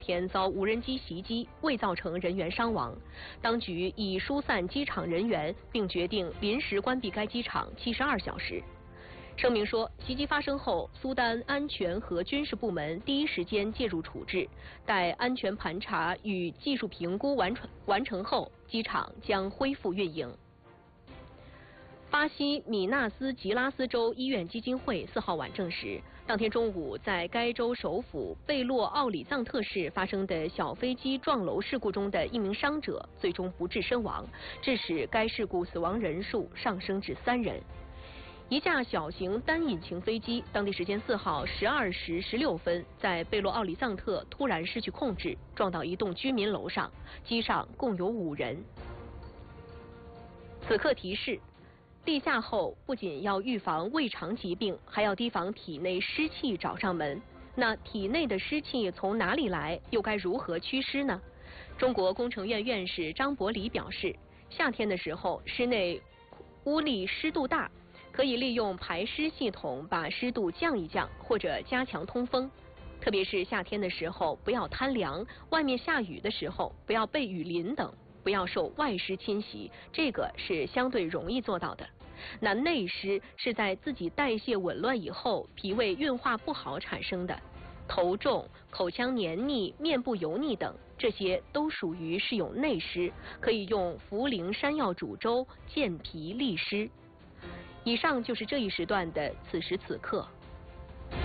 天遭无人机袭击，未造成人员伤亡。当局已疏散机场人员，并决定临时关闭该机场72小时。声明说，袭击发生后，苏丹安全和军事部门第一时间介入处置，待安全盘查与技术评估完成后，机场将恢复运营。巴西米纳斯吉拉斯州医院基金会4号晚证实，当天中午在该州首府贝洛奥里藏特市发生的小飞机撞楼事故中的一名伤者最终不治身亡，致使该事故死亡人数上升至3人。一架小型单引擎飞机，当地时间4号12时16分，在贝洛奥里藏特突然失去控制，撞到一栋居民楼上，机上共有5人。此刻提示：例假后不仅要预防胃肠疾病，还要提防体内湿气找上门。那体内的湿气从哪里来，又该如何驱湿呢？中国工程院院士张伯礼表示，夏天的时候室内屋里湿度大，可以利用排湿系统把湿度降一降，或者加强通风。特别是夏天的时候，不要贪凉；外面下雨的时候，不要被雨淋等，不要受外湿侵袭，这个是相对容易做到的。那内湿是在自己代谢紊乱以后，脾胃运化不好产生的。头重、口腔黏腻、面部油腻等，这些都属于是有内湿，可以用茯苓山药煮粥健脾利湿。以上就是这一时段的此时此刻。